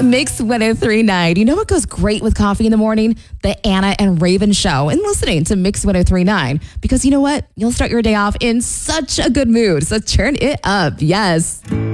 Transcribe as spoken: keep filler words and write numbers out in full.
Mix one oh three point nine. You know what goes great with coffee in the morning? The Anna and Raven Show. And listening to Mix one oh three point nine. Because you know what? You'll start your day off in such a good mood. So turn it up. Yes.